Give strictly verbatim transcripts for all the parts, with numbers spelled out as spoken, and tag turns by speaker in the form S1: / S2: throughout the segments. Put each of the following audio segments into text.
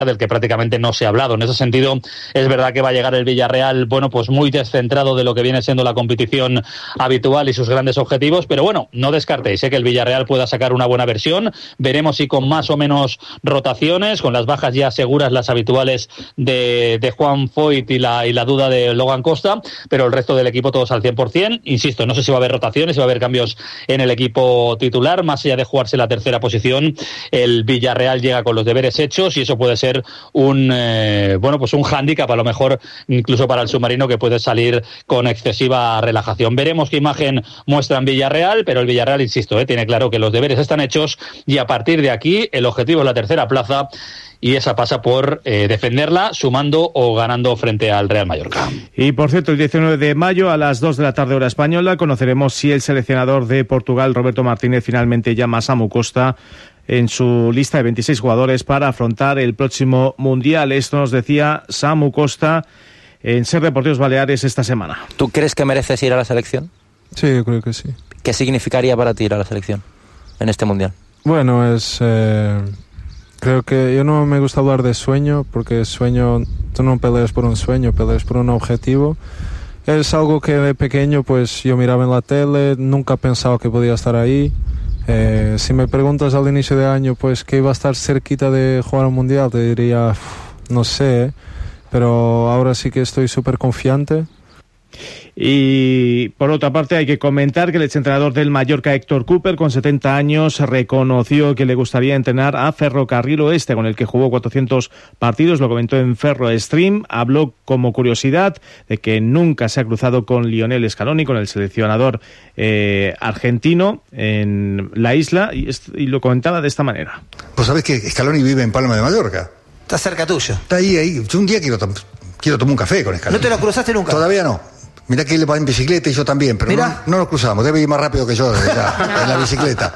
S1: del que prácticamente no se ha hablado. En ese sentido, es verdad que va a llegar el Villarreal, bueno, pues muy descentrado de lo que viene siendo la competición habitual y sus grandes objetivos, pero bueno, no descartéis, ¿eh?, que el Villarreal pueda sacar una buena versión. Veremos si con más o menos rotaciones, con las bajas ya seguras, las habituales de, de Juan Foyt y la, y la duda de Logan Costa, pero el resto del equipo todos al cien por ciento. Insisto, no sé si va a haber rotaciones, si va a haber cambios en el equipo titular. Más allá de jugarse la tercera posición, el Villarreal llega con los deberes hechos y eso puede ser un eh, bueno pues un hándicap a lo mejor incluso para el submarino, que puede salir con excesiva relajación. Veremos qué imagen muestra en Villarreal, pero el Villarreal, insisto, eh, tiene claro que los deberes están hechos y a partir de aquí el objetivo es la tercera plaza, y esa pasa por eh, defenderla sumando o ganando frente al Real Mallorca.
S2: Y por cierto, el diecinueve de mayo a las dos de la tarde hora española conoceremos si el seleccionador de Portugal, Roberto Martínez, finalmente llama a Samu Costa en su lista de veintiséis jugadores para afrontar el próximo Mundial. Esto nos decía Samu Costa en Ser Deportivos Baleares esta semana.
S3: ¿Tú crees que mereces ir a la selección?
S4: Sí, yo creo que sí.
S3: ¿Qué significaría para ti ir a la selección en este Mundial?
S4: Bueno, es... Eh, creo que yo no me gusta hablar de sueño, porque sueño, tú no peleas por un sueño, peleas por un objetivo. Es algo que de pequeño pues yo miraba en la tele, nunca pensaba que podía estar ahí. Eh, si me preguntas al inicio de año pues que iba a estar cerquita de jugar un mundial, te diría no sé, ¿eh? Pero ahora sí que estoy súper confiante.
S2: Y por otra parte hay que comentar que el exentrenador del Mallorca, Héctor Cooper, con setenta años, reconoció que le gustaría entrenar a Ferrocarril Oeste, con el que jugó cuatrocientos partidos. Lo comentó en Ferro Stream. Habló como curiosidad de que nunca se ha cruzado con Lionel Scaloni, con el seleccionador eh, argentino en la isla, y, y lo comentaba de esta manera.
S5: Pues sabés que Scaloni vive en Palma de Mallorca.
S6: Está cerca tuyo.
S5: Está ahí, ahí. Yo un día quiero, tom- quiero tomar un café con Scaloni.
S6: ¿No te lo cruzaste nunca?
S5: Todavía no. Mirá que él va en bicicleta y yo también, pero no, no nos cruzamos. Debe ir más rápido que yo ya, en la bicicleta.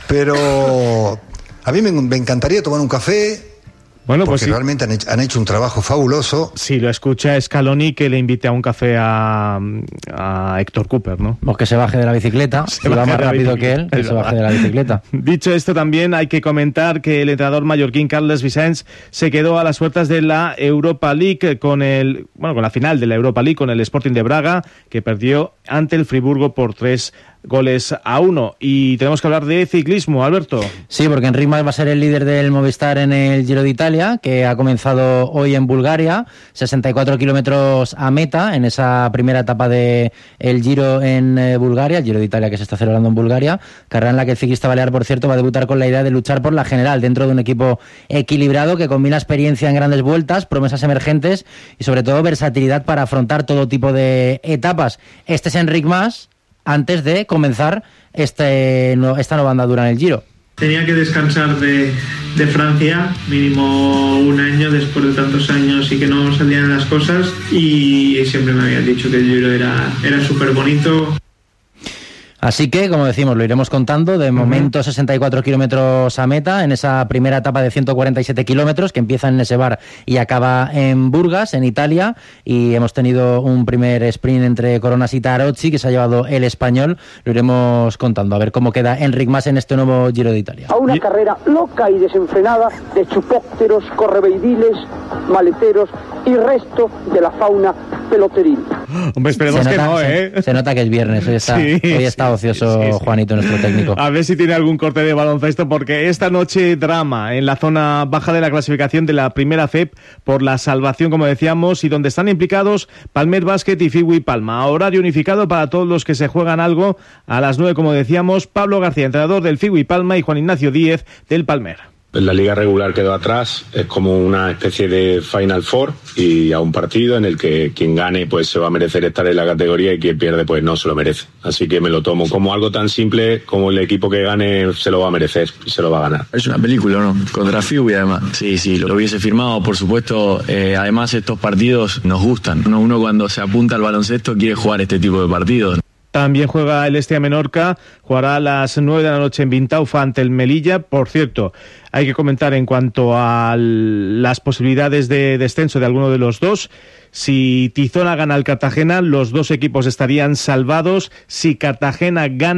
S5: Pero a mí me, me encantaría tomar un café.
S2: Bueno,
S5: porque
S2: pues sí.
S5: realmente han hecho, han hecho un trabajo fabuloso.
S2: Si lo escucha Scaloni, que le invite a un café a, a Héctor Cooper, ¿no?
S7: O que se baje de la bicicleta, si va más rápido que él, que se baje de la bicicleta.
S2: Dicho esto, también hay que comentar que el entrenador mallorquín Carles Vicens se quedó a las puertas de la Europa League con el, bueno, con la final de la Europa League con el Sporting de Braga, que perdió ante el Friburgo por tres goles a uno. Y tenemos que hablar de ciclismo, Alberto.
S7: Sí, porque Enric Mas va a ser el líder del Movistar en el Giro de Italia, que ha comenzado hoy en Bulgaria, sesenta y cuatro kilómetros a meta en esa primera etapa de el Giro en eh, Bulgaria, el Giro de Italia que se está celebrando en Bulgaria, carrera en la que el ciclista balear, por cierto, va a debutar con la idea de luchar por la general dentro de un equipo equilibrado que combina experiencia en grandes vueltas, promesas emergentes y sobre todo versatilidad para afrontar todo tipo de etapas. Este es Enric Mas antes de comenzar este, no, esta nueva andadura en el Giro.
S8: Tenía que descansar de, de Francia, mínimo un año después de tantos años y que no salían las cosas, y siempre me habían dicho que el Giro era, era súper bonito.
S7: Así que, como decimos, lo iremos contando. De momento, sesenta y cuatro kilómetros a meta en esa primera etapa de ciento cuarenta y siete kilómetros que empieza en Nesebar y acaba en Burgas, en Italia. Y hemos tenido un primer sprint entre Coronas y Tarozzi que se ha llevado el español. Lo iremos contando, a ver cómo queda Enric Mas en este nuevo Giro de Italia.
S9: A una carrera loca y desenfrenada de chupópteros, correveidiles, maleteros y resto de la fauna peloteril.
S2: Hombre, esperemos
S7: se
S2: que
S7: nota,
S2: no,
S7: se,
S2: ¿eh?
S7: Se nota que es viernes, hoy está, sí, hoy está
S2: sí,
S7: ocioso
S2: sí, sí.
S7: Juanito, nuestro técnico.
S2: A ver si tiene algún corte de baloncesto, porque esta noche drama en la zona baja de la clasificación de la primera F E P por la salvación, como decíamos, y donde están implicados Palmer Basket y Figui Palma. Horario unificado para todos los que se juegan algo. A las nueve, como decíamos, Pablo García, entrenador del Figui Palma, y Juan Ignacio Díez del Palmer.
S10: La liga regular quedó atrás, es como una especie de Final Four y a un partido en el que quien gane pues se va a merecer estar en la categoría y quien pierde pues no se lo merece. Así que me lo tomo como algo tan simple como el equipo que gane se lo va a merecer y se lo va a ganar.
S11: Es una película, ¿no? Contra Fiu y además. Sí, sí, lo hubiese firmado, por supuesto. Eh, además estos partidos nos gustan. Uno, uno cuando se apunta al baloncesto quiere jugar este tipo de partidos.
S2: También juega el Estia Menorca, jugará a las nueve de la noche en Vintaufa ante el Melilla. Por cierto, hay que comentar en cuanto a las posibilidades de descenso de alguno de los dos. Si Tizona gana al Cartagena, los dos equipos estarían salvados. Si Cartagena gana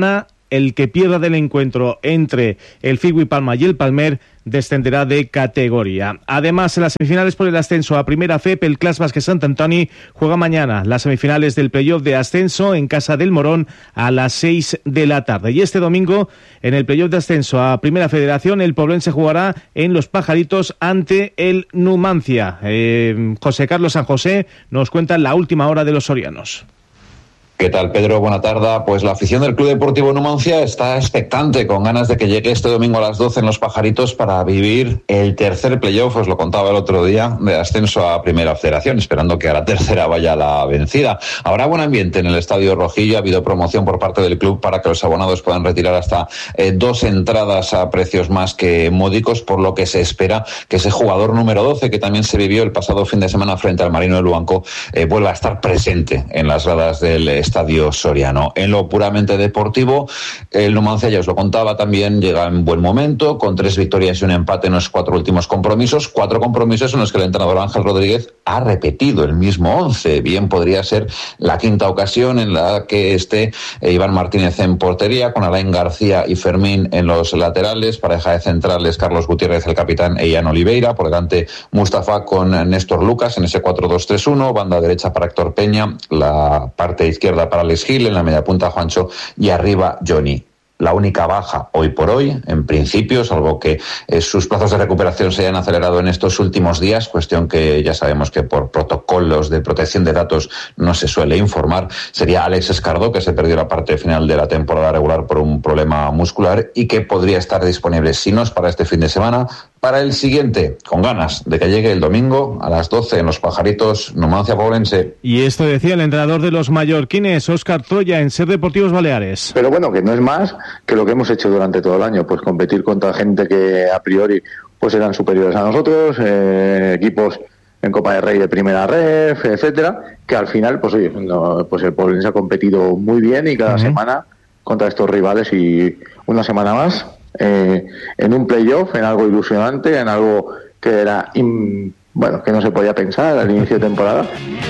S2: el que pierda del encuentro entre el Figui Palma y el Palmer descenderá de categoría. Además, en las semifinales por el ascenso a Primera F E P, el Clas Basque Sant Antoni juega mañana las semifinales del playoff de ascenso en casa del Morón a las seis de la tarde. Y este domingo, en el playoff de ascenso a Primera Federación, el Poblense jugará en Los Pajaritos ante el Numancia. Eh, José Carlos San José nos cuenta la última hora de los sorianos.
S6: ¿Qué tal, Pedro? Buena tarde. Pues la afición del Club Deportivo Numancia está expectante, con ganas de que llegue este domingo a las doce en Los Pajaritos para vivir el tercer playoff, os lo contaba el otro día, de ascenso a Primera Federación, esperando que a la tercera vaya la vencida. Habrá buen ambiente en el Estadio Rojillo, ha habido promoción por parte del club para que los abonados puedan retirar hasta eh, dos entradas a precios más que módicos, por lo que se espera que ese jugador número doce, que también se vivió el pasado fin de semana frente al Marino de Luanco, eh, vuelva a estar presente en las gradas del Estadio Soriano. En lo puramente deportivo, el Numancia, ya os lo contaba, también llega en buen momento, con tres victorias y un empate en los cuatro últimos compromisos, cuatro compromisos en los que el entrenador Ángel Rodríguez ha repetido el mismo once. Bien podría ser la quinta ocasión en la que esté Iván Martínez en portería, con Alain García y Fermín en los laterales, pareja de centrales Carlos Gutiérrez, el capitán, e Ian Oliveira, por delante Mustafa con Néstor Lucas en ese cuatro dos tres uno, banda derecha para Héctor Peña, la parte izquierda para Alex Gil, en la media punta Juancho y arriba Johnny. La única baja hoy por hoy, en principio, salvo que eh, sus plazos de recuperación se hayan acelerado en estos últimos días, cuestión que ya sabemos que por protocolos de protección de datos no se suele informar, sería Alex Escardo, que se perdió la parte final de la temporada regular por un problema muscular y que podría estar disponible, si no es para este fin de semana, para el siguiente, con ganas de que llegue el domingo a las doce en Los Pajaritos, Numancia Poblense.
S2: Y esto decía el entrenador de los mallorquines, Óscar Troya, en Ser Deportivos Baleares.
S12: Pero bueno, que no es más que lo que hemos hecho durante todo el año, pues competir contra gente que a priori pues eran superiores a nosotros, eh, equipos en Copa del Rey de primera ref, etcétera, que al final, pues oye, no, pues el Poblense ha competido muy bien y cada uh-huh. semana contra estos rivales, y una semana más eh, en un playoff, en algo ilusionante, en algo que era in, bueno, que no se podía pensar al inicio de temporada.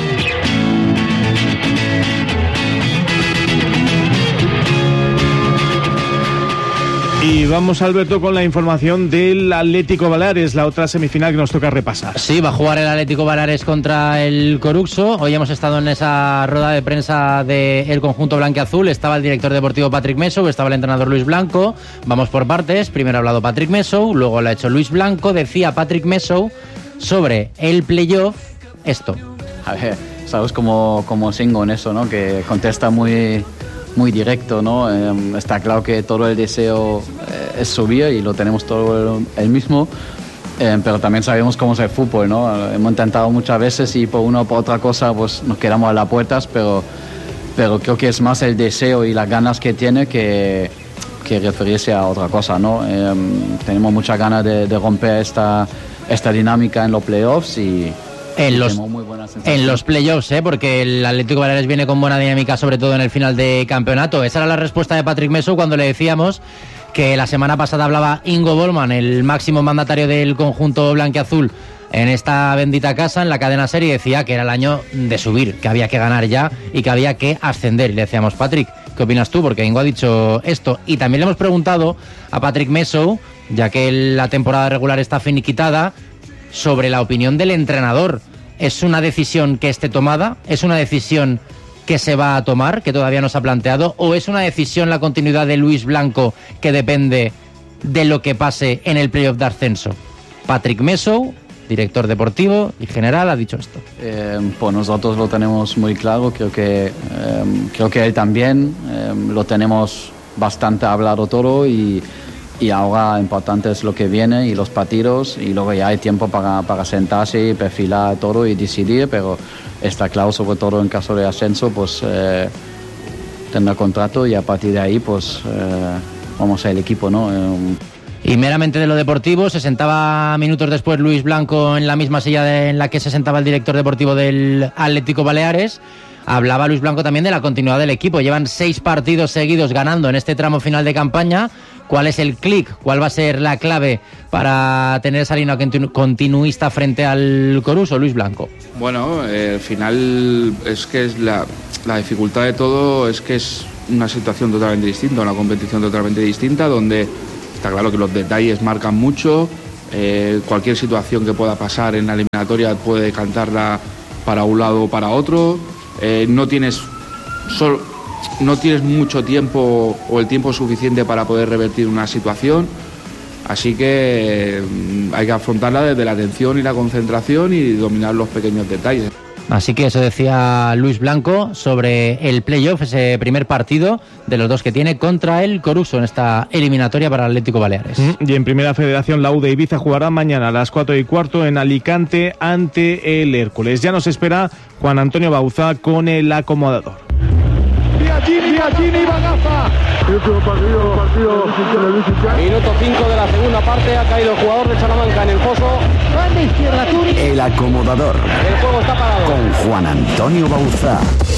S2: Y vamos, Alberto, con la información del Atlético Baleares, la otra semifinal que nos toca repasar.
S7: Sí, va a jugar el Atlético Baleares contra el Coruxo. Hoy hemos estado en esa rueda de prensa del conjunto blanquiazul. Estaba el director deportivo Patrick Messou, estaba el entrenador Luis Blanco. Vamos por partes. Primero ha hablado Patrick Messou, luego lo ha hecho Luis Blanco. Decía Patrick Messou sobre el playoff esto.
S13: A ver, sabes cómo, cómo singo en eso, ¿no? Que contesta muy... muy directo, ¿no? Eh, está claro que todo el deseo eh, es subir y lo tenemos todo el, el mismo, eh, pero también sabemos cómo es el fútbol, ¿no? Hemos intentado muchas veces y por una o por otra cosa pues nos quedamos a las puertas, pero, pero creo que es más el deseo y las ganas que tiene que, que referirse a otra cosa, ¿no? Eh, tenemos muchas ganas de, de romper esta, esta dinámica en los playoffs y
S7: En los, en los playoffs, ¿eh? Porque el Atlético Baleares viene con buena dinámica, sobre todo en el final de campeonato. Esa era la respuesta de Patrick Messou cuando le decíamos que la semana pasada hablaba Ingo Bollmann, el máximo mandatario del conjunto blanquiazul, en esta bendita casa, en la cadena SER, y decía que era el año de subir, que había que ganar ya y que había que ascender. Y le decíamos, Patrick, ¿qué opinas tú? Porque Ingo ha dicho esto. Y también le hemos preguntado a Patrick Messou, ya que la temporada regular está finiquitada, sobre la opinión del entrenador. ¿Es una decisión que esté tomada? ¿Es una decisión que se va a tomar, que todavía no se ha planteado? ¿O es una decisión la continuidad de Luis Blanco, que depende de lo que pase en el playoff de ascenso? Patrick Messou, director deportivo y general, ha dicho esto.
S13: Eh, pues nosotros lo tenemos muy claro, creo que, eh, creo que él también, eh, lo tenemos bastante hablado todo, y Y ahora importante es lo que viene y los partidos, y luego ya hay tiempo para, para sentarse y perfilar todo y decidir, pero está claro, sobre todo en caso de ascenso, pues eh, tener contrato, y a partir de ahí pues eh, vamos a ser el equipo, ¿no? Eh,
S7: Y meramente de lo deportivo, se sentaba minutos después Luis Blanco en la misma silla de, en la que se sentaba el director deportivo del Atlético Baleares. Hablaba Luis Blanco también de la continuidad del equipo. Llevan seis partidos seguidos ganando en este tramo final de campaña. ¿Cuál es el clic? ¿Cuál va a ser la clave para tener esa línea continuista frente al Coruso, Luis Blanco?
S14: Bueno, eh, al final es que es la, la dificultad de todo es que es una situación totalmente distinta, una competición totalmente distinta, donde está claro que los detalles marcan mucho, eh, cualquier situación que pueda pasar en la eliminatoria puede decantarla para un lado o para otro, eh, no tienes solo, no tienes mucho tiempo o el tiempo suficiente para poder revertir una situación, así que eh, hay que afrontarla desde la atención y la concentración y dominar los pequeños detalles.
S7: Así que eso decía Luis Blanco sobre el playoff, ese primer partido de los dos que tiene contra el Coruso en esta eliminatoria para el Atlético Baleares.
S2: Y en Primera Federación, la U de Ibiza jugará mañana a las cuatro y cuarto en Alicante ante el Hércules. Ya nos espera Juan Antonio Bauzá con el acomodador.
S15: Biagini, Biagini, Bagaza. Último partido, partido. Minuto cinco de la segunda parte, ha caído el jugador de Salamanca en el foso. Banda izquierda, Turi.
S16: El acomodador.
S15: El juego está parado.
S16: Con Juan Antonio Bauzá.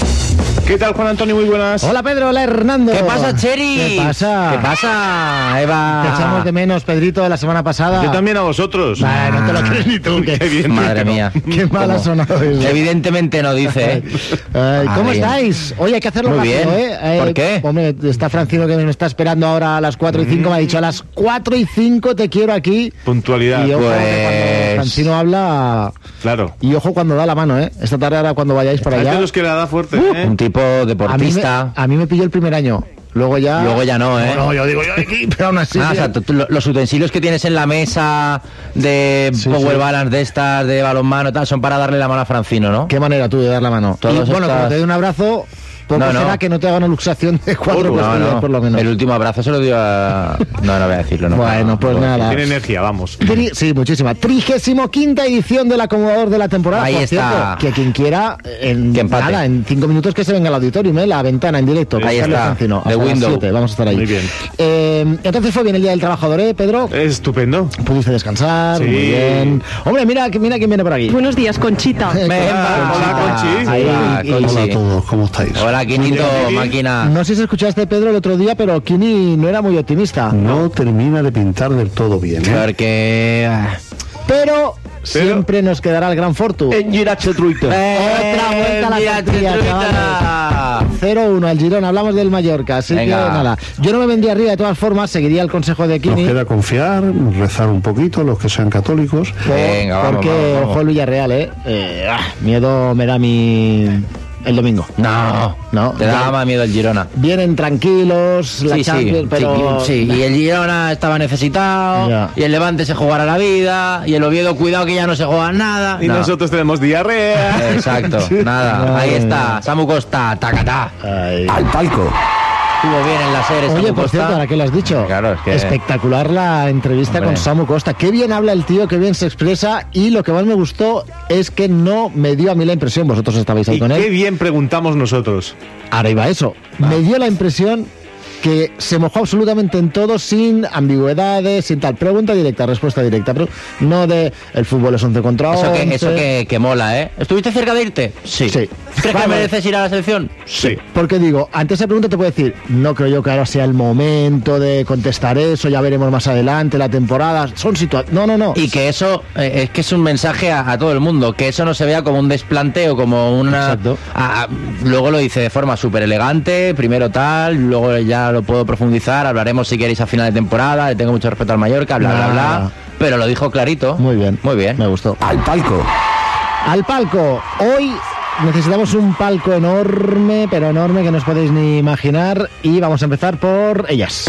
S2: ¿Qué tal, Juan Antonio? Muy buenas.
S7: Hola, Pedro. Hola, Hernando.
S17: ¿Qué pasa, Cheri?
S7: ¿Qué pasa?
S17: ¿Qué pasa, Eva?
S7: Te echamos de menos, Pedrito, de la semana pasada.
S2: Yo también a vosotros.
S7: Bah, no te lo crees ni tú.
S2: Qué bien.
S17: Madre mía.
S7: Qué mal ha sonado eso.
S17: Evidentemente no dice, ¿eh?
S7: Ay, ¿Cómo
S17: Ay,
S7: estáis? Oye, hay que hacerlo
S17: Muy
S7: rápido,
S17: bien.
S7: ¿eh? ¿eh?
S17: ¿Por qué?
S7: Hombre, está Francino que me está esperando ahora a las cuatro y cinco. Me ha dicho a las cuatro y cinco te quiero aquí.
S2: Puntualidad.
S7: Y ojo,
S17: Pues-
S7: que cuando Francino habla...
S2: Claro.
S7: Y ojo cuando da la mano, ¿eh? Esta tarde ahora cuando vayáis para
S2: Hay
S7: allá...
S2: de los que la da fuerte,
S7: Uh,
S2: ¿eh?
S17: Un tipo
S7: A mí, me,
S17: deportista.
S7: a mí me pilló el primer año. Luego ya...
S17: Luego ya no, ¿eh?
S7: No, no, yo digo yo aquí, pero aún así...
S17: Ah, o sea, tú- tú- los utensilios que tienes en la mesa de
S7: Sí,
S17: Power
S7: sí.
S17: Balance de estas, de balonmano y tal, son para darle la mano a Francino, ¿no?
S7: Qué manera tú de dar la mano.
S17: Todos
S7: Y, bueno,
S17: estas-
S7: como te doy un abrazo, poco
S17: No, no.
S7: será que no te haga una luxación de cuatro
S17: No,
S7: costillas,
S17: no.
S7: por lo menos.
S17: El último abrazo se lo dio a... No, no voy a decirlo, no.
S7: Bueno, pues
S17: No, no.
S7: nada.
S2: Tiene energía, vamos.
S7: Tri- Sí, muchísima. Trigésimo quinta edición del acomodador de la temporada.
S17: Ahí
S7: Por
S17: está.
S7: cierto, que quien quiera, en
S17: Que empate.
S7: nada, en cinco minutos que se venga al auditorium, ¿eh? La ventana en directo.
S17: Ahí
S7: con Carlos
S17: está,
S7: Francino,
S17: de
S7: hasta las
S17: window.
S7: siete, vamos a estar ahí.
S2: Muy bien.
S7: Eh, entonces fue bien el Día del Trabajador, ¿eh, Pedro?
S2: Estupendo.
S7: Pudiste descansar,
S2: Sí.
S7: muy bien. Hombre, mira, mira quién viene por aquí.
S18: Buenos días, Conchita.
S7: Eh,
S17: Venga,
S2: Hola, Conchi.
S17: Ahí va,
S7: Y-
S17: Conchi.
S7: Hola a
S5: todos, ¿cómo estáis?
S17: Hola, Quinito,
S2: Muy bien.
S17: máquina.
S7: No sé si escuchaste, Pedro, el otro día, pero Kini no era muy optimista.
S5: No termina de pintar del todo bien, ¿eh?
S17: Porque... ah,
S7: Pero siempre nos quedará el gran Fortu.
S5: En Girache Truita.
S7: Otra vuelta a la
S17: mira,
S7: tortilla,
S17: Truita.
S7: chavales. cero uno al Girón, hablamos del Mallorca, así
S17: Venga.
S7: que nada. Yo no me vendría arriba de todas formas, seguiría el consejo de
S5: Nos
S7: Kini.
S5: queda confiar, rezar un poquito, los que sean católicos.
S7: por-
S17: Venga, vamos,
S7: porque,
S17: vamos, vamos.
S7: ojo el Villarreal, ¿eh? eh ah, miedo me da mi... el domingo.
S17: No,
S7: No,
S17: te da
S7: ya-
S17: más miedo el Girona.
S7: Vienen tranquilos, la
S17: Sí,
S7: Champions,
S17: sí,
S7: pero...
S17: sí, sí, y el Girona estaba necesitado,
S7: Ya.
S17: y el Levante se jugará la vida, y el Oviedo, cuidado que ya no se juega nada.
S2: Y
S17: No.
S2: nosotros tenemos diarrea.
S17: Exacto, nada, ahí está, Samu Costa, tacatá.
S7: Ay.
S16: Al palco.
S17: Estuvo bien en la serie,
S7: Oye,
S17: Samu
S7: por
S17: Costa.
S7: cierto, ahora que lo has dicho,
S17: Claro, es que-
S7: espectacular la entrevista
S17: Hombre.
S7: con Samu Costa. Qué bien habla el tío, qué bien se expresa, y lo que más me gustó es que no me dio a mí la impresión, vosotros estabais ahí
S2: Y
S7: con
S2: qué
S7: él.
S2: bien preguntamos nosotros.
S7: Ahora iba eso. Me dio la impresión que se mojó absolutamente en todo, sin ambigüedades, sin tal. Pregunta directa, respuesta directa. Pero no de el fútbol es once contra once.
S17: Eso, que, eso que, que mola, ¿eh? ¿Estuviste cerca de irte? Sí.
S7: Sí.
S17: ¿Crees
S7: Vale.
S17: que mereces ir a la selección?
S2: Sí.
S7: Porque digo, ante esa pregunta te puedo decir, no creo yo que ahora sea el momento de contestar eso, ya veremos más adelante la temporada. Son situaciones. No, no, no.
S17: Y que eso eh, es que es un mensaje a, a todo el mundo, que eso no se vea como un desplanteo, como una...
S7: Exacto.
S17: a- a- luego lo dice de forma súper elegante, primero tal, luego ya lo puedo profundizar, hablaremos si queréis a final de temporada, le tengo mucho respeto al Mallorca, bla, bla, bla,
S7: Nada.
S17: pero lo dijo clarito.
S7: Muy bien.
S17: Muy bien.
S7: Me gustó.
S16: Al palco.
S7: Al palco. Hoy necesitamos un palco enorme, pero enorme, que no os podéis ni imaginar. Y vamos a empezar por ellas.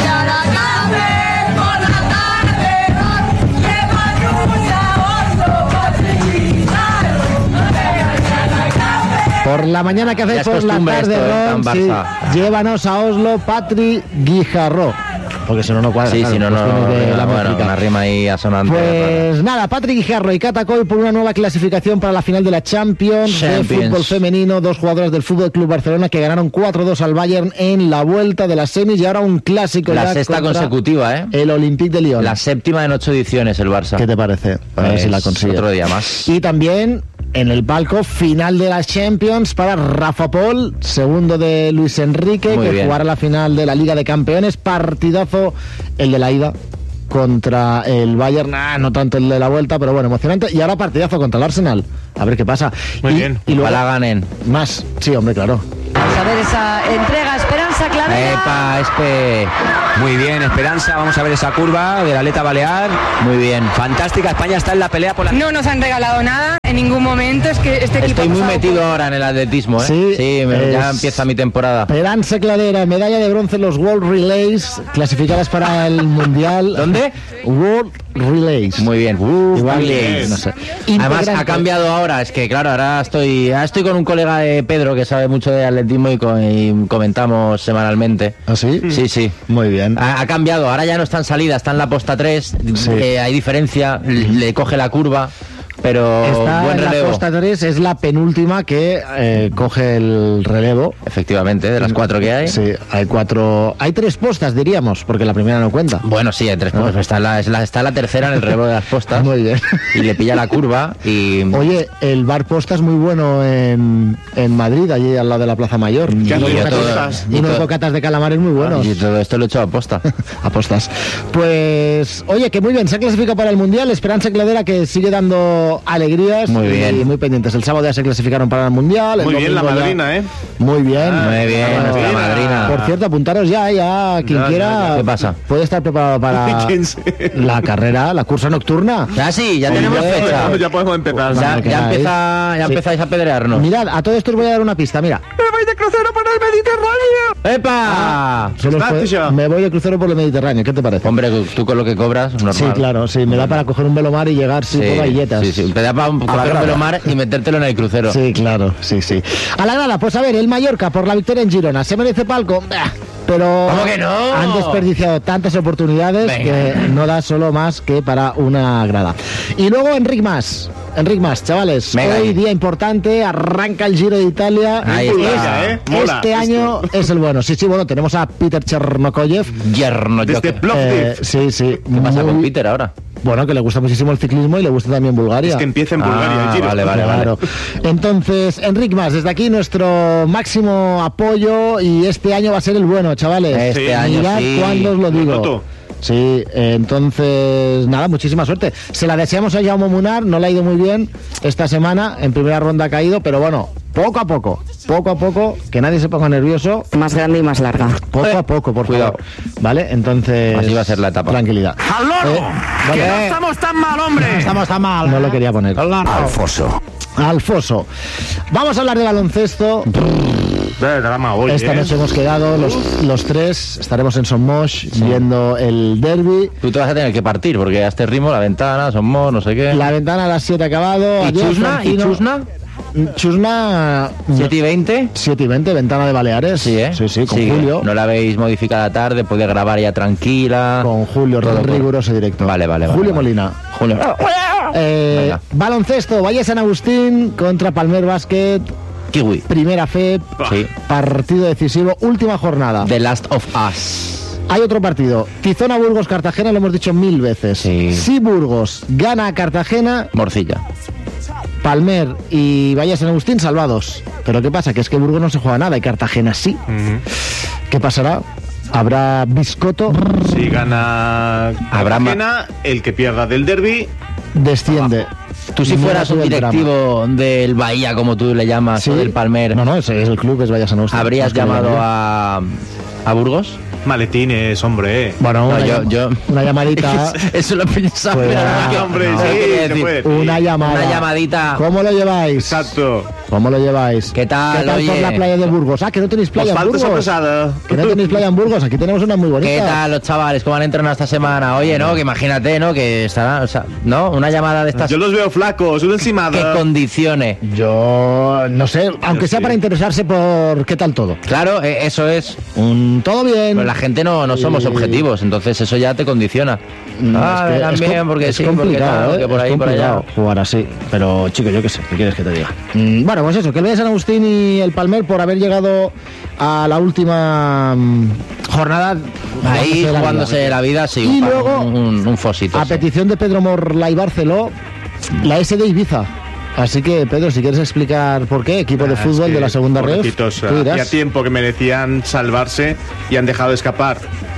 S7: Por la mañana que
S17: Ya
S7: hacéis
S17: es
S7: por la
S17: costumbre
S7: tarde,
S17: esto, ¿eh?
S7: Ron,
S17: Tan
S7: sí.
S17: Barça.
S7: Llévanos a Oslo, Patri Guijarro. Porque si no, no cuadra.
S17: Sí,
S7: claro,
S17: si no, no,
S7: cuestiones de
S17: no,
S7: la
S17: bueno,
S7: métrica.
S17: una rima ahí asonante.
S7: Pues nada, Patrick Guijarro y Cata Coll por una nueva clasificación para la final de la Champions, de
S17: Champions.
S7: fútbol femenino. Dos jugadoras del Fútbol Club Barcelona que ganaron cuatro dos al Bayern en la vuelta de las semis, y ahora un clásico
S17: La
S7: ya
S17: sexta
S7: contra
S17: consecutiva, ¿eh?
S7: el Olympique de Lyon.
S17: La séptima en ocho ediciones el Barça.
S7: ¿Qué te parece? A ver
S17: Pues
S7: si la consigue.
S17: otro día más.
S7: Y también en el palco, final de la Champions para Rafa Pol, segundo de Luis Enrique,
S17: Muy
S7: que
S17: bien.
S7: jugará la final de la Liga de Campeones. Partidazo el de la ida contra el Bayern, ah, no tanto el de la vuelta, pero bueno, emocionante. Y ahora partidazo contra el Arsenal. A ver qué pasa.
S2: Muy
S7: y,
S2: bien.
S7: Y luego,
S17: Ojalá ganen.
S7: más, sí, hombre, claro.
S18: Vamos a ver esa entrega, Esperanza Clavera.
S17: Epa, Espe.
S19: Muy bien, Esperanza, vamos a ver esa curva del atleta balear.
S17: Muy bien.
S19: Fantástica, España está en la pelea por la...
S20: No nos han regalado nada en ningún momento, es que este equipo...
S17: Estoy muy metido por... ahora en el atletismo, ¿eh?
S2: Sí,
S17: sí me,
S2: es...
S17: ya empieza mi temporada.
S2: Esperanza Cladera, medalla de bronce en los World Relays, clasificadas para el Mundial.
S17: ¿Dónde?
S2: World Relays.
S17: Muy bien. World
S2: Igual,
S17: Relays.
S2: No sé.
S17: Además ha cambiado ahora, es que claro, ahora estoy, ahora estoy con un colega de Pedro que sabe mucho de atletismo y, co y comentamos semanalmente.
S2: ¿Ah, sí?
S17: Sí, sí.
S2: Muy bien.
S17: Ha, ha cambiado, ahora ya no está en salida, está en la posta tres,
S2: sí.
S17: eh, hay diferencia, le coge la curva. Pero
S2: está
S17: buen
S2: en
S17: relevo.
S2: La posta tres es la penúltima que eh, coge el relevo.
S17: Efectivamente, de las cuatro que hay.
S2: Sí, hay cuatro. Hay tres postas, diríamos, porque la primera no cuenta.
S17: Bueno, sí, hay tres postas. ¿No? Está, la, es la, está la tercera en el relevo de las postas.
S2: Muy bien.
S17: Y le pilla la curva y...
S2: Oye, el bar posta es muy bueno en, en Madrid, allí al lado de la Plaza Mayor.
S17: Y, y,
S2: unos,
S17: todo,
S2: bocatas, y unos bocatas de calamares muy buenos.
S17: Y todo esto lo he hecho a posta.
S2: A postas. Pues, oye, que muy bien, se ha clasificado para el Mundial. Esperanza Cladera que sigue dando alegrías.
S17: Muy bien.
S2: Y muy pendientes. El sábado ya se clasificaron para el Mundial. El
S21: muy bien la madrina,
S2: ya...
S21: ¿eh?
S2: Muy bien.
S17: Ah, muy bien, la madrina. la madrina.
S2: Por cierto, apuntaros ya, ya, quien
S21: ya,
S2: quiera.
S17: Ya, ya. ¿Qué pasa?
S2: Puede estar preparado para la carrera, la cursa nocturna.
S17: Ya sí, ya sí, tenemos
S21: ya,
S17: fecha.
S21: Ya podemos empezar.
S17: Ya, ya, empieza, ya sí. empezáis a pedrearnos.
S2: Mirad, a todo esto os voy a dar una pista, mira.
S21: ¡Me voy de crucero por el Mediterráneo!
S17: ¡Epa!
S2: Fue, me voy de crucero por el Mediterráneo, ¿qué te parece?
S17: Hombre, tú con lo que cobras, normal.
S2: Sí, claro, sí, me da para coger un velomar y llegar sin sí, billetas.
S17: Sí, sí, te da para coger un velomar y metértelo en el crucero.
S2: Sí, claro, sí, sí. A la grada, pues a ver, el Mallorca por la victoria en Girona, ¿se merece palco? Pero
S17: ¿cómo que no?
S2: Han desperdiciado tantas oportunidades Venga. que no da solo más que para una grada. Y luego Enric Mas. Enric Mas, chavales, Venga, hoy ahí. día importante, arranca el Giro de Italia.
S17: Ahí
S2: es,
S17: está,
S2: ¿eh? Este año esto. es el bueno. Sí, sí, bueno, tenemos a Peter Chernokoyev.
S17: Chernokoyev.
S2: Eh, sí, sí.
S17: ¿Qué pasa muy... con Peter ahora?
S2: Bueno, que le gusta muchísimo el ciclismo y le gusta también Bulgaria.
S21: Es que empieza en Bulgaria
S17: ah,
S21: el Giro.
S17: Vale, vale,
S2: claro.
S17: vale.
S2: Entonces, Enric Mas, desde aquí nuestro máximo apoyo y este año va a ser el bueno, chavales.
S17: Este sí. año
S2: Mirad
S17: sí.
S2: cuándo os lo digo.
S21: Lo
S2: Sí, eh, entonces, nada, muchísima suerte. Se la deseamos a Jaume Munar, no le ha ido muy bien esta semana, en primera ronda ha caído, pero bueno, poco a poco, poco a poco, que nadie se ponga nervioso.
S18: Más grande y más larga.
S2: Poco a poco, por
S17: Cuidado.
S2: favor. ¿Vale? Entonces...
S17: Así va a ser la etapa.
S2: Tranquilidad.
S15: ¡Al loro!
S2: Eh, vale.
S15: ¡Que no estamos tan mal, hombre!
S2: No estamos tan mal. No lo quería poner.
S16: Alfoso.
S2: Alfoso. Vamos a hablar de baloncesto.
S21: De drama hoy,
S2: Esta
S21: ¿eh?
S2: noche hemos quedado los, los tres, estaremos en Somos sí. viendo el derbi.
S17: Tú te vas a tener que partir porque a este ritmo la ventana, Somos, no sé qué.
S2: La ventana a las siete ha acabado.
S17: ¿Y Chusna? ¿Y Chusna?
S2: Chusna...
S17: ¿siete y veinte?
S2: siete y veinte, ventana de Baleares.
S17: Sí, ¿eh?
S2: Sí, sí, con
S17: sí,
S2: Julio.
S17: No la habéis modificado a la tarde, podéis grabar ya tranquila.
S2: Con Julio, riguroso por... directo.
S17: Vale, vale, vale.
S2: Julio
S17: vale.
S2: Molina.
S17: Julio.
S2: Eh, baloncesto, Valle San Agustín contra Palmer Basket.
S17: Kiwi.
S2: Primera F E P.
S17: Sí.
S2: Partido decisivo, última jornada.
S17: The Last of Us.
S2: Hay otro partido. Tizona Burgos Cartagena, lo hemos dicho mil veces.
S17: Sí.
S2: Si Burgos gana a Cartagena,
S17: Morcilla.
S2: Palmer y Valle San Agustín salvados. Pero ¿qué pasa? Que es que Burgos no se juega nada y Cartagena sí. Uh-huh. ¿Qué pasará? ¿Habrá biscoto?
S21: Si gana Cartagena, el que pierda del derbi
S2: desciende.
S17: Abajo. Tú si fueras un directivo del Bahía, como tú le llamas, ¿sí? O del Palmer.
S2: No, no, ese es el club, es Valle San Agustín.
S17: ¿Habrías llamado a, a Burgos?
S21: Maletines, hombre.
S2: Bueno,
S17: no,
S2: una,
S17: yo, yo...
S2: una llamadita.
S17: Eso lo pensaba.
S21: Pues, pero, hombre, no, sí, se puede.
S2: Una llamada.
S17: Una llamadita.
S2: ¿Cómo lo lleváis?
S21: Exacto.
S2: ¿Cómo lo lleváis?
S17: ¿Qué tal?
S2: ¿Qué tal
S17: Oye?
S2: por la playa de Burgos? Ah, que no tenéis playa en Burgos. Que no tenéis playa en Burgos. Aquí tenemos una muy bonita.
S17: ¿Qué tal los chavales? ¿Cómo han entrenado esta semana? Oye, no, que imagínate, ¿no? Que estarán, o sea, ¿no? Una llamada de estas.
S21: Yo los veo flacos, una encimada.
S17: Que condicione.
S2: Yo no sé, aunque Yo sea sí. para interesarse por qué tal todo.
S17: Claro, eh, eso es.
S2: Un todo bien.
S17: Pues la gente no, no somos objetivos, entonces eso ya te condiciona.
S2: No,
S17: ah,
S2: es que
S17: también,
S2: es
S17: porque
S2: es
S17: sí,
S2: complicado,
S17: porque, tal,
S2: ¿eh?
S17: que por
S2: es
S17: ahí, por allá.
S2: Jugar así, pero chico, yo qué sé, ¿qué quieres que te diga? Mm, bueno, pues eso, que el Valle San Agustín y el Palmer por haber llegado a la última mm, jornada.
S17: Ahí jugándose la vida, sí.
S2: Y
S17: un,
S2: luego,
S17: un, un fosito.
S2: A
S17: sí.
S2: petición de Pedro Morlay Barceló, la S D Ibiza. Así que, Pedro, si quieres explicar por qué, equipo de ah, fútbol es que, de la segunda red.
S21: Hacía tiempo que merecían salvarse y han dejado escapar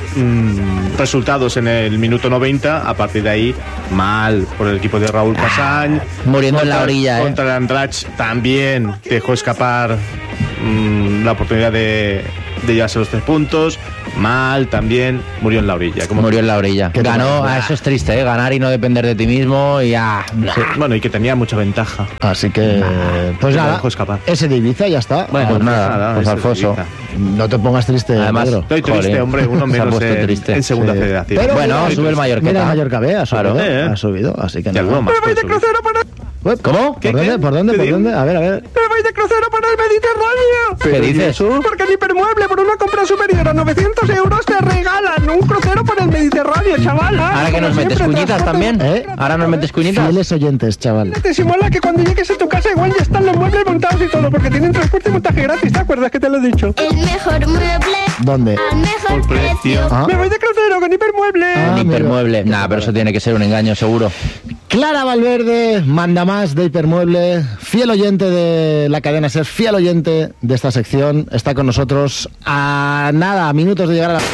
S21: mmm, resultados en el minuto noventa. A partir de ahí, mal por el equipo de Raúl Pasañ.
S17: Muriendo
S21: contra,
S17: en la orilla.
S21: Contra
S17: eh.
S21: el Andrach también dejó escapar mmm, la oportunidad de, de llevarse los tres puntos. Mal también, murió en la orilla.
S17: Como murió en la orilla. Ganó, ah, eso es triste, ¿eh? Ganar y no depender de ti mismo y ah,
S21: sí, bueno, y que tenía mucha ventaja.
S1: Así que, nah, pues nada, ese de Ibiza ya está.
S17: Bueno, pues nada, nada pues Alfonso.
S1: No te pongas triste,
S21: además,
S1: Pedro.
S21: Estoy triste, joder, hombre, uno menos en, triste. en segunda sí. federación.
S17: Pero bueno, mira, sube el Mallorca.
S1: Mira el Mallorca B, ha subido,
S21: claro, eh.
S1: ha subido, así que
S21: nada.
S1: ¿Me
S21: vais de crucero para...?
S17: ¿Cómo?
S1: ¿Por dónde? ¿Por dónde? ¿Por dónde? A ver, a ver.
S21: ¡Me vais de crucero para el Mediterráneo!
S17: ¿Qué dices?
S21: Porque en Hipermueble, por una compra superior a novecientos euros, te regalan un crucero por el Mediterráneo, chaval.
S17: Ahora que nos metes cuñitas también, ¿eh? Ahora nos metes cuñitas.
S1: Fieles oyentes, chaval.
S21: Te simula que cuando llegues a tu casa igual ya están los muebles montados y todo, porque tienen transporte y montaje gratis, ¿te acuerdas que te lo he dicho?
S18: El mejor mueble.
S1: ¿Dónde?
S18: Al mejor
S21: por precio.
S18: precio.
S21: Me voy de crucero con Hipermueble.
S17: Ah, Hipermueble. Nah, pero eso tiene que ser un engaño seguro.
S1: Clara Valverde, manda más de Hipermueble, fiel oyente de la cadena SER, fiel oyente de esta sección, está con nosotros a nada, a minutos de llegar a la...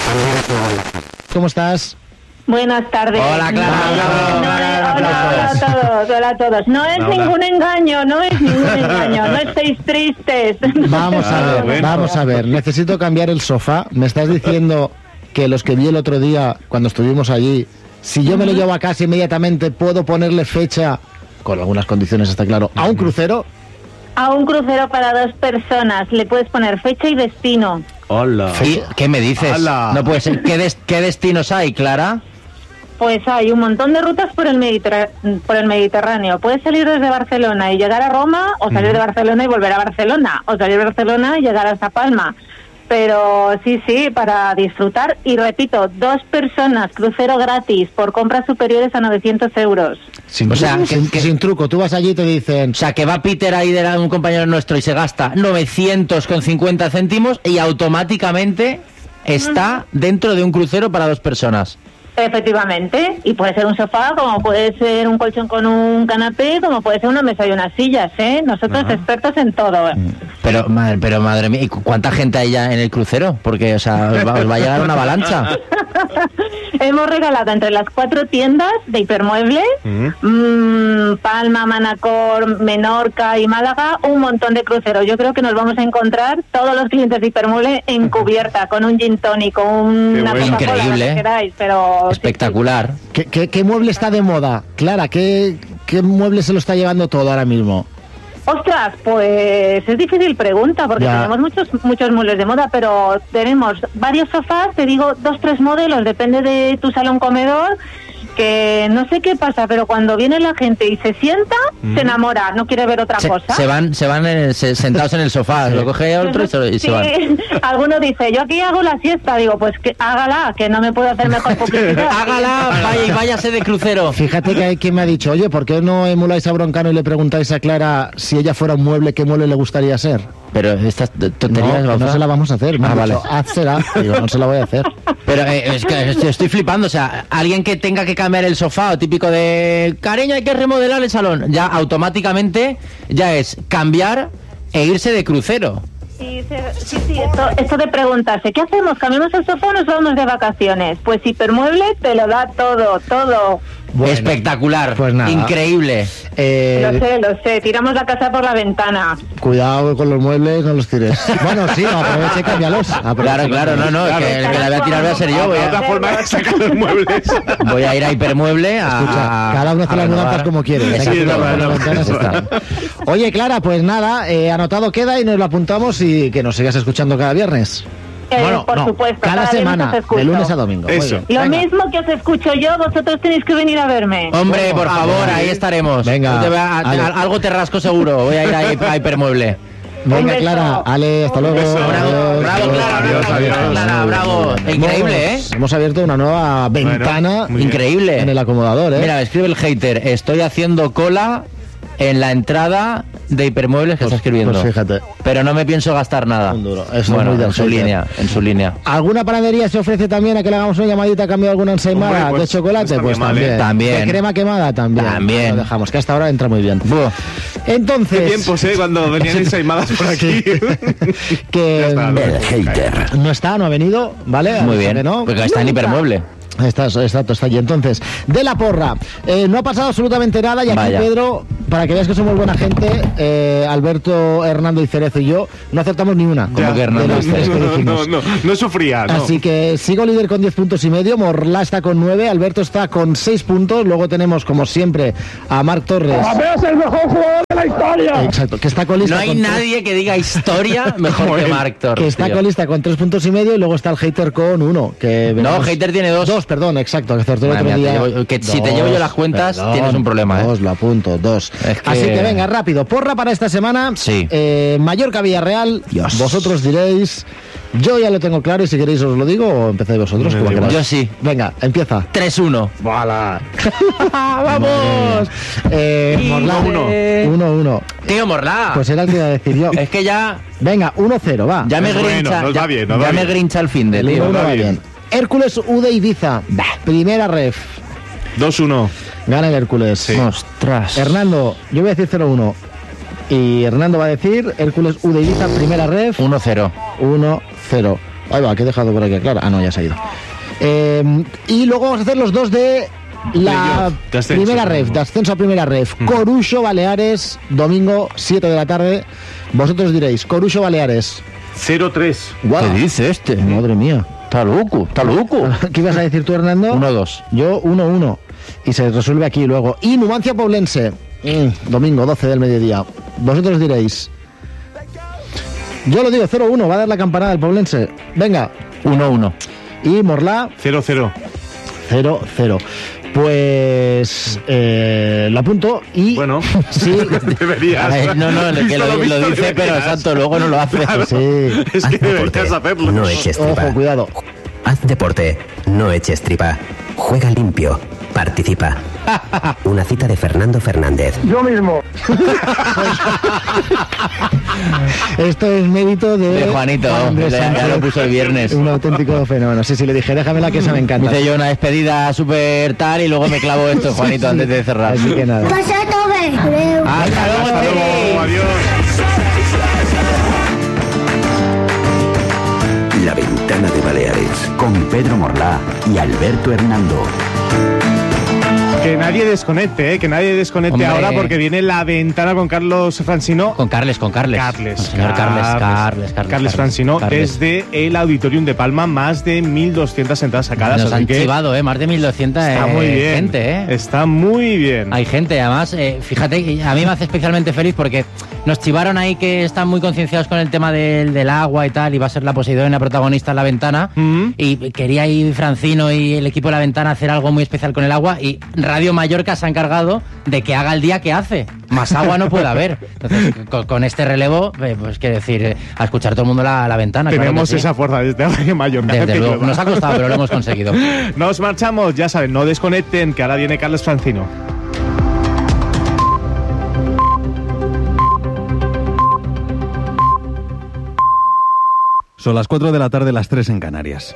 S1: ¿Cómo estás?
S22: Buenas tardes.
S17: Hola, Clara.
S22: No, no, no, hola, hola a todos, hola a todos. No es hola. ningún engaño, no es ningún engaño, no estéis tristes.
S1: Vamos a ver, bueno. vamos a ver, necesito cambiar el sofá. Me estás diciendo que los que vi el otro día, cuando estuvimos allí, si yo me lo llevo a casa inmediatamente, ¿puedo ponerle fecha, con algunas condiciones está claro, a un crucero?
S22: A un crucero para dos personas. Le puedes poner fecha y destino.
S21: Hola.
S17: ¿Qué me dices? Hola. No puede ser. ¿Qué, des- ¿Qué destinos hay, Clara?
S22: Pues hay un montón de rutas por el, Mediter- por el Mediterráneo. Puedes salir desde Barcelona y llegar a Roma, o salir mm. de Barcelona y volver a Barcelona, o salir de Barcelona y llegar hasta Palma. Pero sí, sí, para disfrutar. Y repito, dos personas, crucero gratis, por compras superiores a novecientos euros.
S1: Sin, o sea, sin, que, sin truco, tú vas allí y te dicen...
S17: O sea, que va Peter ahí de un compañero nuestro y se gasta novecientos con cincuenta céntimos y automáticamente está uh-huh. dentro de un crucero para dos personas.
S22: Efectivamente, y puede ser un sofá, como puede ser un colchón con un canapé, como puede ser una mesa y unas sillas, ¿eh? Nosotros uh-huh. expertos en todo. ¿eh?
S17: Pero, madre, pero madre mía, ¿y cuánta gente hay ya en el crucero? Porque, o sea, os va, os va a llegar una avalancha.
S22: Hemos regalado entre las cuatro tiendas de Hipermueble, uh-huh. mmm, Palma, Manacor, Menorca y Málaga, un montón de cruceros. Yo creo que nos vamos a encontrar todos los clientes de Hipermueble en cubierta, con un gin tonic, con una
S17: bueno. Coca-Cola,
S22: increíble, lo que queráis, pero...
S17: Espectacular.
S1: Sí, sí. ¿Qué, qué, ¿Qué mueble está de moda? Clara, ¿qué, ¿qué mueble se lo está llevando todo ahora mismo?
S22: Ostras, pues es difícil pregunta, porque ya. tenemos muchos muchos muebles de moda, pero tenemos varios sofás, te digo, dos, tres modelos, depende de tu salón comedor, que no sé qué pasa, pero cuando viene la gente y se sienta, mm. se enamora, no quiere ver otra
S17: se,
S22: cosa.
S17: Se van se van en, se, sentados en el sofá, sí. lo coge otro y se, y
S22: sí.
S17: se van.
S22: Alguno dice, yo aquí hago la siesta, digo, pues que hágala, que no me puedo hacer mejor publicidad.
S17: Hágala, vaya y váyase de crucero.
S1: Fíjate que hay quien me ha dicho, oye, ¿por qué no emuláis a Broncano y le preguntáis a Clara si ella fuera un mueble, qué mueble le gustaría ser?
S17: Pero estas tonterías
S1: no, no se la vamos a hacer.
S17: Ah, vale.
S1: Hazla. Digo, no se la voy a hacer.
S17: Pero eh, es que estoy, estoy flipando. O sea, alguien que tenga que cambiar el sofá, o típico de cariño, hay que remodelar el salón, ya automáticamente ya es cambiar e irse de crucero.
S22: Sí, sí, sí, esto, esto de preguntarse, ¿qué hacemos? ¿Cambiamos el sofá o nos vamos de vacaciones? Pues Hipermueble te lo da todo, todo.
S17: Bueno, espectacular, pues nada. Increíble.
S22: Eh, lo sé, lo sé, tiramos la casa por la ventana.
S1: Cuidado con los muebles, no los tires. Bueno, sí, no, aprovecha y cámbialos.
S17: Claro, claro, no, no, claro. Que el que la voy a tirar voy a ser yo. Voy a...
S21: otra forma de sacar los muebles.
S17: Voy a ir a Hipermueble a...
S1: Escucha, cada uno hace las mudanzas como quiere.
S17: Sí, no, no, no,
S1: no. Oye, Clara, pues nada, eh, anotado queda y nos lo apuntamos y que nos sigas escuchando cada viernes.
S22: Eh, bueno, por no, supuesto.
S1: Cada, cada semana, de lunes a domingo.
S21: Eso.
S22: Lo Venga. mismo que os escucho yo, vosotros tenéis que venir a verme.
S17: Hombre, por favor, ahí estaremos.
S1: Venga.
S17: A, a, a, algo te rasco seguro. Voy a ir a, a Hipermueble.
S1: Venga, Clara, Ale, hasta luego.
S17: Bravo, bravo, Clara, adiós, adiós, Clara, bravo. Increíble, ¿eh?
S1: Hemos abierto una nueva ventana
S17: bueno, increíble
S1: en el acomodador, ¿eh?
S17: Mira, me escribe el hater, estoy haciendo cola en la entrada de Hipermuebles que
S1: pues,
S17: está escribiendo.
S1: Pues fíjate.
S17: Pero no me pienso gastar nada.
S1: Duro. Eso
S17: bueno,
S1: es muy
S17: en su línea, en su línea.
S1: ¿Alguna panadería se ofrece también a que le hagamos una llamadita a cambio de alguna ensaimada pues, de chocolate? Pues también.
S17: también.
S1: ¿De crema quemada? También.
S17: También.
S1: Lo dejamos, que hasta ahora entra muy bien.
S17: Buah.
S1: Entonces...
S21: ¿Qué tiempos, eh? Cuando venían ensaimadas por aquí.
S1: que...
S21: está,
S1: el hater. No está, no ha venido, ¿vale?
S17: Muy bien,
S1: no.
S17: porque está en Hipermueble.
S1: Está, exacto, está allí. Entonces, de la porra, eh, no ha pasado absolutamente nada y aquí, Vaya. Pedro, para que veas que somos buena gente, eh, Alberto, Hernando y Cerezo y yo no aceptamos ni una.
S21: Como que Hernando, no, no, no, no, no sufría. No.
S1: Así que sigo líder con diez puntos y medio, Morlá está con nueve, Alberto está con seis puntos, luego tenemos, como siempre, a Marc Torres.
S15: ¡Es el mejor jugador de la historia!
S1: Exacto, que está colista.
S17: No hay
S1: con
S17: nadie
S1: tres...
S17: que diga historia mejor que Marc Torres.
S1: Que está
S17: tío.
S1: colista con tres puntos y medio y luego está el hater con uno. Que
S17: no, el hater tiene dos.
S1: Dos, perdón, exacto. Que, otro
S17: Madre
S1: día.
S17: Mía, te llevo, que dos, si te llevo yo las cuentas, perdón, tienes un problema.
S1: Dos,
S17: ¿eh?
S1: lo apunto, dos.
S17: Es que...
S1: Así que venga, rápido. Porra para esta semana.
S17: Sí.
S1: Eh, Mallorca-Villarreal.
S17: Dios.
S1: Vosotros diréis. Yo ya lo tengo claro y si queréis os lo digo o empezáis vosotros.
S17: Como
S1: como
S17: yo sí.
S1: Venga, empieza.
S17: tres uno.
S1: ¡Vala!
S17: ¡Vamos!
S1: Eh, Morlá uno. uno uno.
S17: Tío, Morlá.
S1: Pues era el que iba a decir yo.
S17: Es que ya...
S1: Venga, uno cero, va.
S17: Ya me
S21: bueno,
S17: grincha.
S21: nos
S17: ya
S21: va bien, nos
S17: ya
S21: va
S17: me
S21: bien.
S17: grincha el fin de,
S1: el
S17: tío.
S1: uno va bien. bien. Hércules U de Ibiza. Bah, primera ref.
S21: dos uno.
S1: Gana el Hércules.
S21: Sí.
S1: Ostras. Hernando, yo voy a decir cero uno. Y Hernando va a decir Hércules U de Ibiza, primera ref.
S17: uno cero.
S1: uno cero. Ahí va, que he dejado por aquí clara. Ah, no, ya se ha ido. Eh, y luego vamos a hacer los dos de la
S21: de ascenso,
S1: primera ref, de ascenso a primera ref. Mm. Corucho Baleares, domingo siete de la tarde. Vosotros diréis, Corucho Baleares.
S21: cero tres.
S1: Wow.
S17: ¿Qué dice este?
S1: Madre mía.
S17: Está loco, está loco.
S1: ¿Qué ibas a decir tú, Hernando?
S17: uno dos.
S1: Yo uno uno. Y se resuelve aquí luego. Y Numancia Poblense, mm, domingo doce del mediodía. Vosotros diréis... Yo lo digo, cero uno, va a dar la campanada el Poblense. Venga.
S17: uno uno.
S1: Y Morlá...
S21: cero cero.
S1: cero cero. Pues eh, lo apunto y...
S21: Bueno,
S1: sí.
S21: deberías.
S17: Ver, no, no, que lo, lo, lo dice, pero exacto, luego no lo hace.
S21: Claro,
S1: sí.
S21: Es que deberías hacerlo.
S3: No eches tripa.
S1: Ojo, cuidado.
S3: Haz deporte, no eches tripa. Juega limpio, participa. Una cita de Fernando Fernández.
S15: Yo mismo.
S1: Esto es mérito de...
S17: De Juanito, ya, ya lo puso el viernes.
S1: Un auténtico fenómeno. Sí, sí, le dije, déjame la que esa me encanta.
S17: Hice yo una despedida súper tal y luego me clavo esto, Juanito, sí, antes de cerrar.
S1: Así que nada.
S18: Pasa todo.
S17: Hasta luego,
S21: Hasta luego, adiós.
S16: La Ventana de Baleares, con Pedro Morlá y Alberto Hernando.
S21: Que nadie desconecte, ¿eh? Que nadie desconecte
S17: Hombre.
S21: ahora porque viene La Ventana con Carlos Francino.
S17: Con Carles, con Carles.
S21: Carles.
S17: Con señor Carles, Carles, Carles. Carles,
S21: Carles Francino,
S17: Carles.
S21: desde el Auditorium de Palma, más de mil doscientas entradas sacadas.
S17: Nos
S21: así
S17: han
S21: que
S17: chivado, ¿eh? Más de mil doscientas
S21: está
S17: eh,
S21: muy bien.
S17: gente, ¿eh?
S21: Está muy bien.
S17: Hay gente, además, eh, fíjate, que a mí me hace especialmente feliz porque nos chivaron ahí que están muy concienciados con el tema del, del agua y tal, y va a ser la Poseidón la protagonista en La Ventana,
S21: Mm-hmm.
S17: y quería ir Francino y el equipo de La Ventana a hacer algo muy especial con el agua, y Radio Mallorca se ha encargado de que haga el día que hace. Más agua no puede haber. Entonces, con, con este relevo, eh, pues quiero decir, eh, a escuchar todo el mundo La, la Ventana.
S21: Tenemos
S17: claro que sí.
S21: esa fuerza desde Radio Mallorca.
S17: Desde luego, nos ha costado, pero lo hemos conseguido.
S21: Nos marchamos, ya saben, no desconecten, que ahora viene Carlos Francino.
S4: Son las cuatro de la tarde, las tres en Canarias.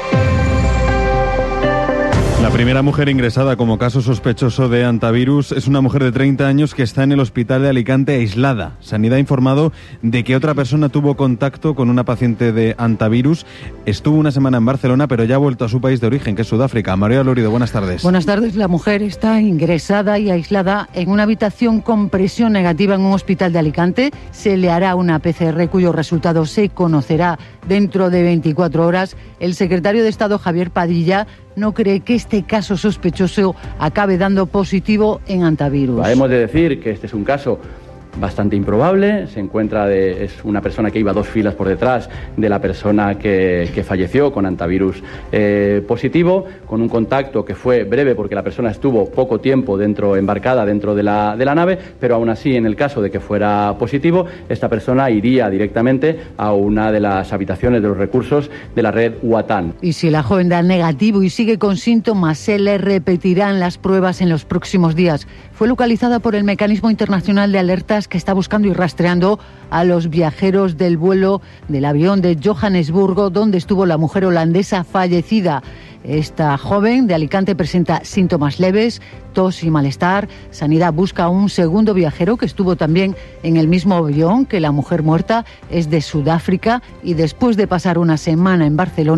S4: La primera mujer ingresada como caso sospechoso de antivirus es una mujer de treinta años que está en el hospital de Alicante aislada. Sanidad ha informado de que otra persona tuvo contacto con una paciente de antivirus. Estuvo una semana en Barcelona, pero ya ha vuelto a su país de origen, que es Sudáfrica. María Lorido, buenas tardes.
S23: Buenas tardes. La mujer está ingresada y aislada en una habitación con presión negativa en un hospital de Alicante. Se le hará una P C R cuyo resultado se conocerá dentro de veinticuatro horas. El secretario de Estado, Javier Padilla, no cree que este caso sospechoso acabe dando positivo en antivirus.
S24: Hemos de decir que este es un caso bastante improbable. Se encuentra de, es una persona que iba dos filas por detrás de la persona que, que falleció con antivirus eh, positivo, con un contacto que fue breve porque la persona estuvo poco tiempo dentro, embarcada dentro de la, de la nave, pero aún así, en el caso de que fuera positivo, esta persona iría directamente a una de las habitaciones de los recursos de la red Uatán.
S23: Y si la joven da negativo y sigue con síntomas, se le repetirán las pruebas en los próximos días. Fue localizada por el Mecanismo Internacional de Alertas, que está buscando y rastreando a los viajeros del vuelo del avión de Johannesburgo, donde estuvo la mujer holandesa fallecida. Esta joven de Alicante presenta síntomas leves, tos y malestar. Sanidad busca a un segundo viajero que estuvo también en el mismo avión que la mujer muerta. Es de Sudáfrica y después de pasar una semana en Barcelona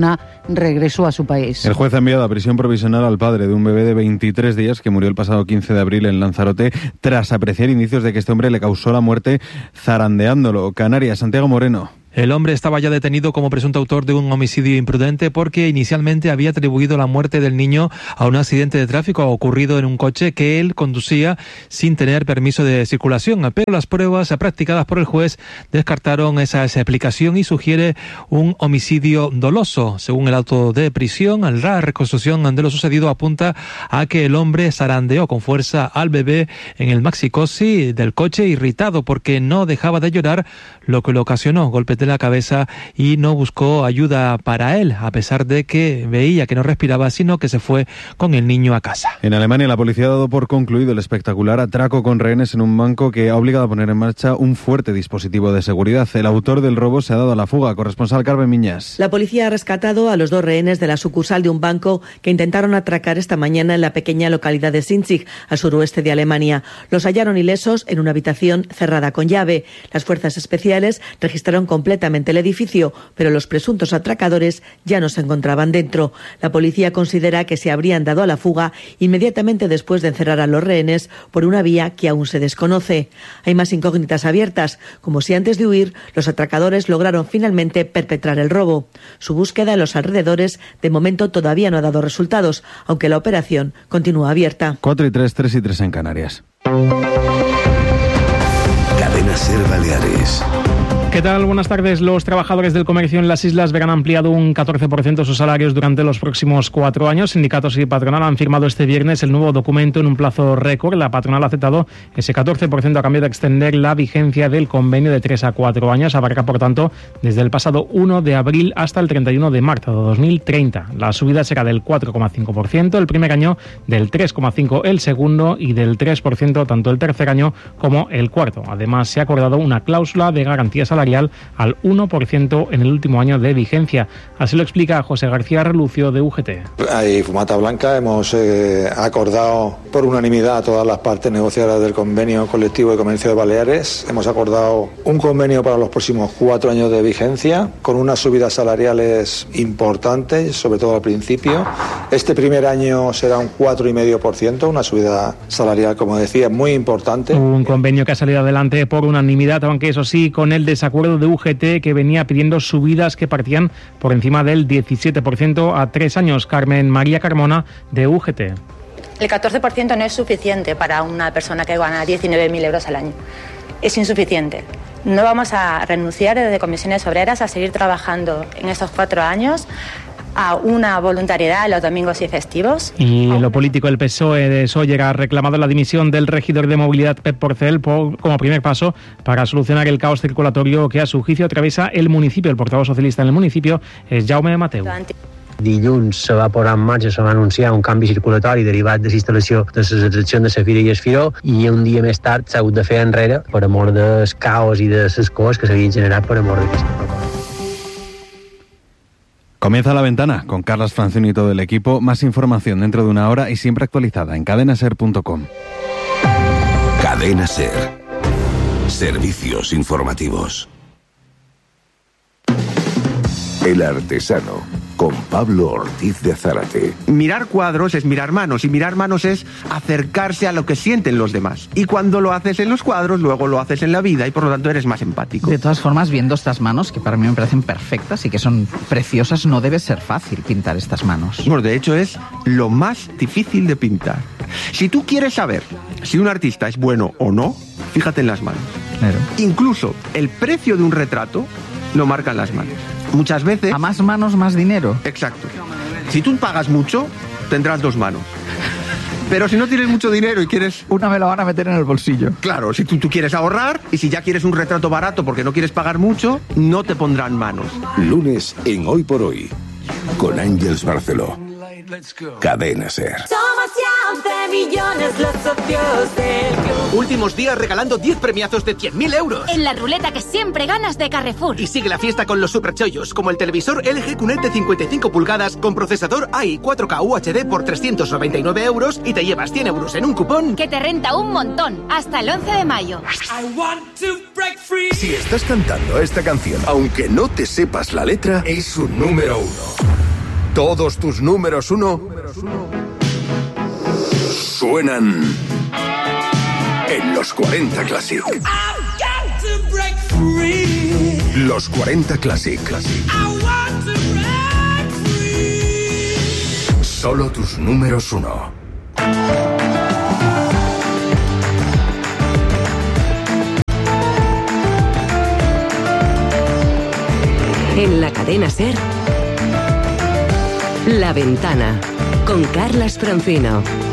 S23: regresó a su país.
S4: El juez ha enviado a prisión provisional al padre de un bebé de veintitrés días que murió el pasado quince de abril en Lanzarote tras apreciar indicios de que este hombre le causó la muerte zarandeándolo. Canarias, Santiago Moreno.
S8: El hombre estaba ya detenido como presunto autor de un homicidio imprudente porque inicialmente había atribuido la muerte del niño a un accidente de tráfico ocurrido en un coche que él conducía sin tener permiso de circulación. Pero las pruebas practicadas por el juez descartaron esa explicación y sugiere un homicidio doloso. Según el auto de prisión, la reconstrucción de lo sucedido apunta a que el hombre zarandeó con fuerza al bebé en el maxicosi del coche, irritado porque no dejaba de llorar, lo que le ocasionó golpes de la cabeza y no buscó ayuda para él, a pesar de que veía que no respiraba, sino que se fue con el niño a casa.
S4: En Alemania, la policía ha dado por concluido el espectacular atraco con rehenes en un banco que ha obligado a poner en marcha un fuerte dispositivo de seguridad. El autor del robo se ha dado a la fuga. Corresponsal Carmen Miñas.
S9: La policía ha rescatado a los dos rehenes de la sucursal de un banco que intentaron atracar esta mañana en la pequeña localidad de Sinzig, al suroeste de Alemania. Los hallaron ilesos en una habitación cerrada con llave. Las fuerzas especiales registraron completamente el edificio, pero los presuntos atracadores ya no se encontraban dentro. La policía considera que se habrían dado a la fuga inmediatamente después de encerrar a los rehenes por una vía que aún se desconoce. Hay más incógnitas abiertas, como si antes de huir los atracadores lograron finalmente perpetrar el robo. Su búsqueda en los alrededores de momento todavía no ha dado resultados, aunque la operación continúa abierta.
S4: cuatro y tres, tres y tres en Canarias.
S16: Cadena Ser Baleares.
S10: ¿Qué tal? Buenas tardes. Los trabajadores del comercio en las islas verán ampliado un catorce por ciento sus salarios durante los próximos cuatro años. Sindicatos y patronal han firmado este viernes el nuevo documento en un plazo récord. La patronal ha aceptado ese catorce por ciento a cambio de extender la vigencia del convenio de tres a cuatro años. Abarca, por tanto, desde el pasado uno de abril hasta el treinta y uno de marzo de dos mil treinta. La subida será del cuatro coma cinco por ciento el primer año, del tres coma cinco por ciento el segundo y del tres por ciento tanto el tercer año como el cuarto. Además, se ha acordado una cláusula de garantía salarial al uno por ciento en el último año de vigencia. Así lo explica José García Relucio de U G T.
S11: Hay fumata blanca, hemos eh, acordado por unanimidad a todas las partes negociadoras del convenio colectivo de comercio de Baleares. Hemos acordado un convenio para los próximos cuatro años de vigencia con unas subidas salariales importantes, sobre todo al principio. Este primer año será un cuatro coma cinco por ciento, una subida salarial, como decía, muy importante.
S10: Un convenio que ha salido adelante por unanimidad, aunque eso sí, con el desacuerdo de U G T, que venía pidiendo subidas que partían por encima del diecisiete por ciento a tres años. Carmen María Carmona, de U G T.
S25: El catorce por ciento no es suficiente para una persona que gana diecinueve mil euros al año. Es insuficiente. No vamos a renunciar desde Comisiones Obreras a seguir trabajando en estos cuatro años a una voluntariedad en los domingos y festivos.
S10: Y en lo político, el P S O E de Sóller ha reclamado la dimisión del regidor de movilidad Pep Porcel por, como primer paso para solucionar el caos circulatorio que a su juicio atraviesa el municipio. El portavoz socialista en el municipio es Jaume Mateu.
S26: Dilluns se va posar en marxa, se va anunciar un canvi circulatori derivat de la instal·lació de les atraccions de la Fira i el Firó, i un dia més tard s'ha hagut de fer enrere per amor del caos i de les coses que s'havien generat per amor d'aquesta proposta.
S4: Comienza La Ventana con Carlas Francino y todo el equipo. Más información dentro de una hora y siempre actualizada en cadena ser punto com.
S16: Cadena Ser. Servicios informativos. El Artesano, con Pablo Ortiz de Zárate.
S27: Mirar cuadros es mirar manos, y mirar manos es acercarse a lo que sienten los demás. Y cuando lo haces en los cuadros, luego lo haces en la vida, y por lo tanto eres más empático.
S28: De todas formas, viendo estas manos, que para mí me parecen perfectas y que son preciosas, no debe ser fácil pintar estas manos.
S27: Bueno, de hecho es lo más difícil de pintar. Si tú quieres saber si un artista es bueno o no, fíjate en las manos.
S28: Claro.
S27: Incluso el precio de un retrato lo marcan las manos. Muchas veces...
S28: A más manos, más dinero.
S27: Exacto. Si tú pagas mucho, tendrás dos manos. Pero si no tienes mucho dinero y quieres...
S28: Una me la van a meter en el bolsillo.
S27: Claro, si tú, tú quieres ahorrar y si ya quieres un retrato barato porque no quieres pagar mucho, no te pondrán manos.
S16: Lunes en Hoy por Hoy, con Ángeles Barceló. Cadena Ser.
S29: Somos ya once millones los socios del club.
S30: Últimos días regalando diez premiazos de cien mil euros.
S29: En la ruleta que siempre ganas de Carrefour.
S30: Y sigue la fiesta con los superchollos, como el televisor L G Q N E T de cincuenta y cinco pulgadas con procesador A I cuatro K U H D por trescientos noventa y nueve euros y te llevas cien euros en un cupón
S29: que te renta un montón hasta el once de mayo.
S16: Si estás cantando esta canción, aunque no te sepas la letra, es un número uno. Todos tus números uno suenan en los cuarenta Classic. Los cuarenta Classic. Solo tus números uno.
S2: En la cadena SER, La Ventana, con Carlas Francino.